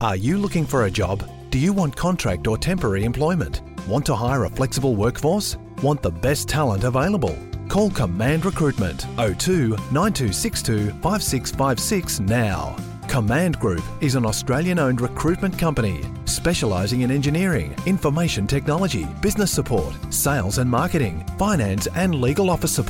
Are you looking for a job? Do you want contract or temporary employment? Want to hire a flexible workforce? Want the best talent available? Call Command Recruitment 02 9262 5656 now. Command Group is an Australian-owned recruitment company specialising in engineering, information technology, business support, sales and marketing, finance and legal office support.